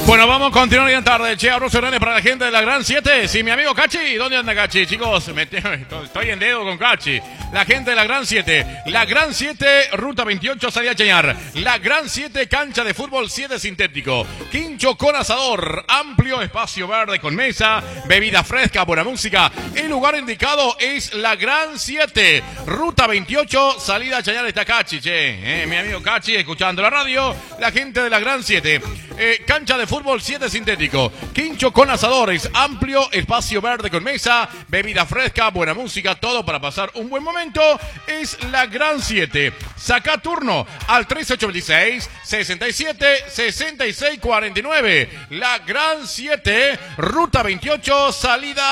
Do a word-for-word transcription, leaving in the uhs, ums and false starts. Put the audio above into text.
Bueno, vamos a continuar bien tarde. Che, abrazo grande para la gente de la Gran siete. Sí, mi amigo Cachi. ¿Dónde anda Cachi? Chicos, me te... estoy en dedo con Cachi. La gente de la Gran siete. La Gran siete, Ruta veintiocho, salida Chañar. La Gran siete, cancha de fútbol siete sintético. Quincho con asador. Amplio espacio verde con mesa. Bebida fresca, buena música. El lugar indicado es la Gran siete. Ruta veintiocho, salida Chañar. Está Cachi, che. Eh, mi amigo Cachi, escuchando la radio. La gente de la Gran siete. Eh, cancha de fútbol siete sintético, quincho con asadores, amplio espacio verde con mesa, bebida fresca, buena música, todo para pasar un buen momento. Es la Gran siete. Saca turno al trece ocho veintiséis, sesenta y siete, sesenta y seis cuarenta y nueve. La Gran siete, Ruta veintiocho, salida